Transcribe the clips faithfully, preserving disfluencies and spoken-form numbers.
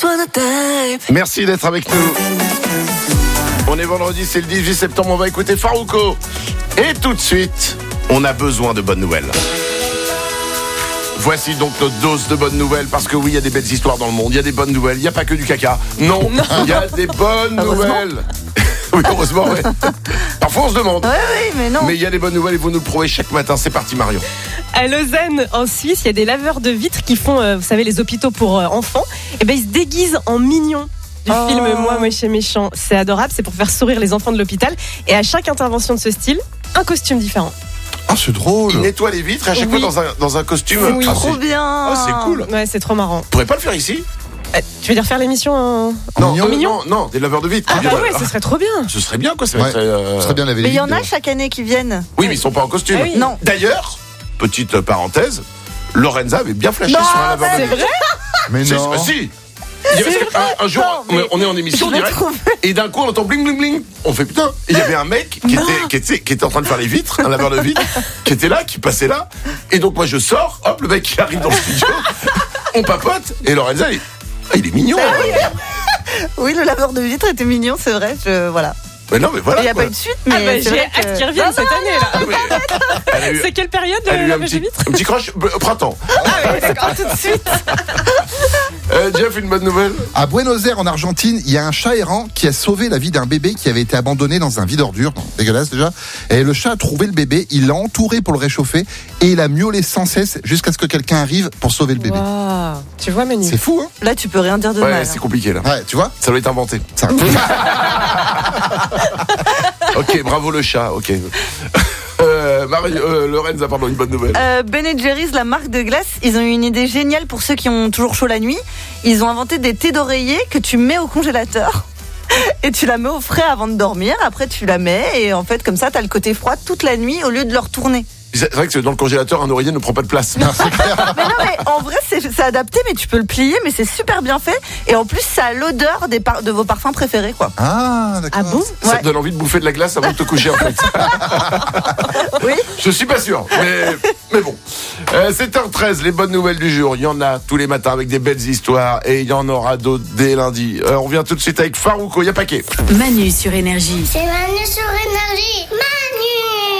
Merci d'être avec nous. On est vendredi, c'est le dix-huit septembre, on va écouter Farruko. Et tout de suite, on a besoin de bonnes nouvelles. Voici donc notre dose de bonnes nouvelles, parce que oui, il y a des belles histoires dans le monde, il y a des bonnes nouvelles, il n'y a pas que du caca. Non, il y a des bonnes nouvelles. Oui, heureusement, oui. Parfois, on se demande. Oui, oui, mais non. Mais il y a des bonnes nouvelles et vous nous le prouvez chaque matin. C'est parti, Marion. À Lausanne, en Suisse, il y a des laveurs de vitres qui font, euh, vous savez, les hôpitaux pour euh, enfants. Et ben, ils se déguisent en mignons du oh. film Moi, moche et méchant. C'est adorable, c'est pour faire sourire les enfants de l'hôpital. Et à chaque intervention de ce style, un costume différent. Ah, c'est drôle. Ils nettoient les vitres à chaque oui. fois dans un, dans un costume. Oui, ah, trop bien. Ah, c'est cool. Ouais, c'est trop marrant. Vous pourrez pas le faire ici? Euh, tu veux dire faire l'émission en, non, en euh, mignon? Non, non, des laveurs de vitres. Ah bah ouais, ce serait trop bien. Ce serait bien, quoi. Ça ouais. serait, euh... serait bien laver les mais il y en vitres, a chaque année qui viennent. Oui, mais ils sont pas en costume. Ah oui. Non. D'ailleurs, petite parenthèse, Lorenza avait bien flashé non, sur un laveur de vitres. vitres. Mais c'est non. vrai. Si. Il y avait un, un jour, non, on, on est en émission direct, et d'un coup on entend bling bling bling. On fait putain. Et il y avait un mec qui était, qui était, qui était en train de faire les vitres, un laveur de vitres, qui était là, qui passait là. Et donc moi je sors, hop, le mec qui arrive dans le studio, on papote, et Lorenza, il est, ah, il est mignon. Ah, oui. oui, le laveur de vitres était mignon, c'est vrai. Je, voilà. Mais non, mais voilà. Il n'y a quoi. Pas eu de suite, mais. Ah bah, c'est j'ai vrai hâte que... qu'il revienne cette année là. C'est quelle période de la lavage de vitres? Un petit crush euh, printemps. Ah oui, d'accord, tout de suite. euh, Jeff, une bonne nouvelle. À Buenos Aires, en Argentine, il y a un chat errant qui a sauvé la vie d'un bébé qui avait été abandonné dans un vide ordure. Dégueulasse déjà. Et le chat a trouvé le bébé, il l'a entouré pour le réchauffer et il a miaulé sans cesse jusqu'à ce que quelqu'un arrive pour sauver le bébé. Wow. Tu vois, Manu? C'est fou, hein? Là, tu peux rien dire de ouais, mal. Ouais, c'est compliqué là. Ouais, tu vois? Ça doit être inventé. Ça. Ok, bravo le chat, ok. Euh, Marie, euh, Lorenza, pardon, une bonne nouvelle. Euh, Ben and Jerry's, la marque de glace, ils ont eu une idée géniale pour ceux qui ont toujours chaud la nuit. Ils ont inventé des thés d'oreiller que tu mets au congélateur et tu la mets au frais avant de dormir. Après, tu la mets et en fait, comme ça, t'as le côté froid toute la nuit au lieu de le retourner. C'est vrai que dans le congélateur, un oreiller ne prend pas de place. Non, c'est clair. Mais non, mais en vrai, c'est, c'est adapté, mais tu peux le plier, mais c'est super bien fait. Et en plus, ça a l'odeur des par- de vos parfums préférés, quoi. Ah, d'accord. Ah bon? Ça ouais. te donne envie de bouffer de la glace avant de te coucher, en fait. Oui. Je suis pas sûr, mais, mais bon. Euh, sept heures treize, les bonnes nouvelles du jour. Il y en a tous les matins avec des belles histoires et il y en aura d'autres dès lundi. Euh, on revient tout de suite avec Farruko, il y a paquet. Manu sur Énergie. C'est Manu sur Énergie. Manu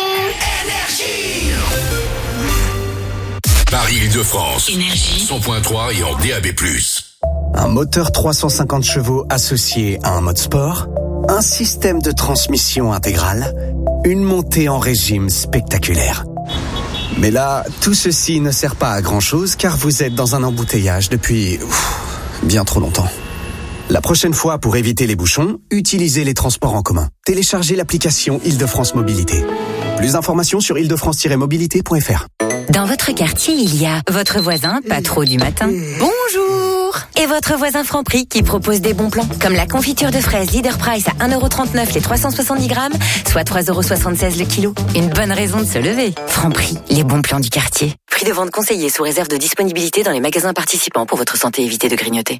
Paris-Île-de-France. Énergie. cent point trois et en D A B plus. Un moteur trois cent cinquante chevaux associé à un mode sport, un système de transmission intégral, une montée en régime spectaculaire. Mais là, tout ceci ne sert pas à grand-chose car vous êtes dans un embouteillage depuis ouf, bien trop longtemps. La prochaine fois, pour éviter les bouchons, utilisez les transports en commun. Téléchargez l'application Île-de-France Mobilité. Plus d'informations sur île de france tiret mobilité point f r. Dans votre quartier, il y a votre voisin, pas trop du matin. Bonjour! Et votre voisin Franprix qui propose des bons plans. Comme la confiture de fraises Leader Price à un euro trente-neuf les trois cent soixante-dix grammes, soit trois euros soixante-seize le kilo. Une bonne raison de se lever. Franprix, les bons plans du quartier. Prix de vente conseillé sous réserve de disponibilité dans les magasins participants. Pour votre santé, évitez de grignoter.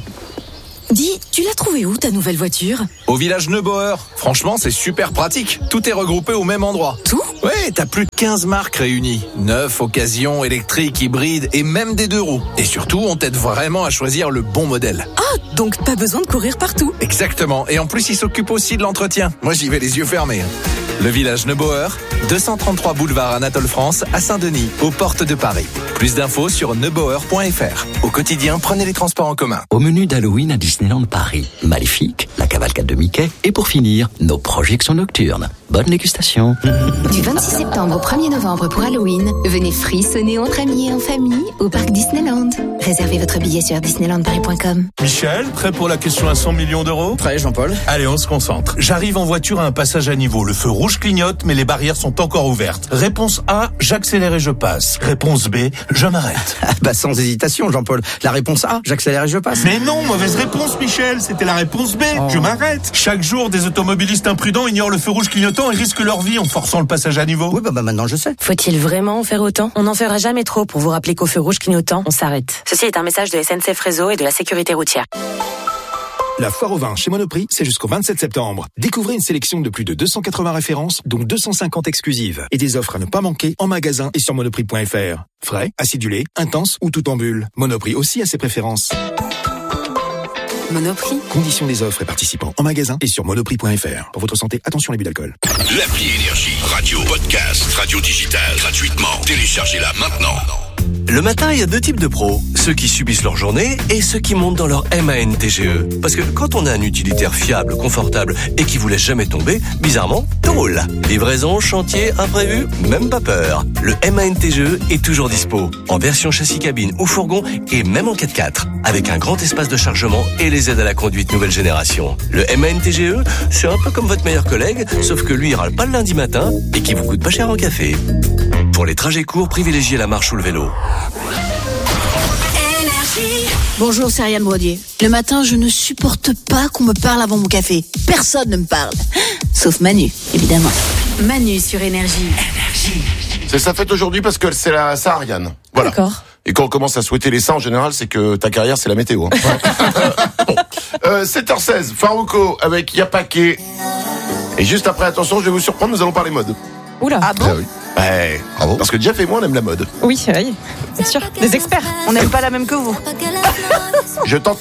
Dis, tu l'as trouvée où ta nouvelle voiture? Au village Neubauer. Franchement, c'est super pratique. Tout est regroupé au même endroit. Tout? Ouais, t'as plus de quinze marques réunies. Neuf, occasion, électrique, hybride et même des deux roues. Et surtout, on t'aide vraiment à choisir le bon modèle. Ah, donc pas besoin de courir partout. Exactement. Et en plus, ils s'occupent aussi de l'entretien. Moi, j'y vais les yeux fermés. Le village Neubauer, deux cent trente-trois boulevard Anatole France, à Saint-Denis, aux portes de Paris. Plus d'infos sur neubauer point f r. Au quotidien, prenez les transports en commun. Au menu d'Halloween à Disneyland Paris, Maléfique, la cavalcade de Mickey et pour finir, nos projections nocturnes. Bonne dégustation. Du vingt-six septembre au premier novembre pour Halloween, venez frissonner entre amis et en famille au parc Disneyland. Réservez votre billet sur disneyland paris point com. Michel, prêt pour la question à cent millions d'euros? Prêt, Jean-Paul. Allez, on se concentre. J'arrive en voiture à un passage à niveau. Le feu rouge clignote, mais les barrières sont encore ouvertes. Réponse A, j'accélère et je passe. Réponse B, je m'arrête. Bah sans hésitation, Jean-Paul. La réponse A, j'accélère et je passe. Mais non, mauvaise réponse, Michel. C'était la réponse B, oh. Je m'arrête. Chaque jour, des automobilistes imprudents ignorent le feu rouge clignotant et risquent leur vie en forçant le passage à niveau. Oui, bah, bah maintenant je sais. Faut-il vraiment en faire autant? On n'en fera jamais trop pour vous rappeler qu'au feu rouge clignotant, on s'arrête. Ceci est un message de S N C F Réseau et de la sécurité routière. La foire au vin chez Monoprix, c'est jusqu'au vingt-sept septembre. Découvrez une sélection de plus de deux cent quatre-vingts références, dont deux cent cinquante exclusives. Et des offres à ne pas manquer en magasin et sur monoprix point f r. Frais, acidulé, intense ou tout en bulle. Monoprix aussi a ses préférences. Monoprix. Conditions des offres et participants en magasin et sur monoprix point f r. Pour votre santé, attention à l'abus d'alcool. L'appli Énergie. Radio, podcast, radio digitale, gratuitement. Téléchargez-la maintenant. Le matin, il y a deux types de pros. Ceux qui subissent leur journée et ceux qui montent dans leur M A N T G E. Parce que quand on a un utilitaire fiable, confortable et qui vous laisse jamais tomber, bizarrement, tout roule. Livraison, chantier, imprévu, même pas peur. Le M A N T G E est toujours dispo. En version châssis cabine ou fourgon et même en quatre-quatre. Avec un grand espace de chargement et les aides à la conduite nouvelle génération. Le M A N T G E, c'est un peu comme votre meilleur collègue, sauf que lui, il râle pas le lundi matin et qui vous coûte pas cher en café. Pour les trajets courts, privilégiez la marche ou le vélo. Bonjour, c'est Ariane Brodier. Le matin, je ne supporte pas qu'on me parle avant mon café. Personne ne me parle. Sauf Manu, évidemment. Manu sur Énergie. C'est sa fête aujourd'hui parce que c'est la Sahariane. Voilà. D'accord. Et quand on commence à souhaiter les saints, en général, c'est que ta carrière, c'est la météo. Hein. Bon. euh, sept heures seize, Farouko avec Yapake. Et juste après, attention, je vais vous surprendre, nous allons parler mode. Oula. Ah bon? Ah oui. Ouais. Bravo. Parce que Jeff et moi, on aime la mode. Oui, oui, bien sûr. Des experts. On n'aime pas la même que vous. Je t'entends.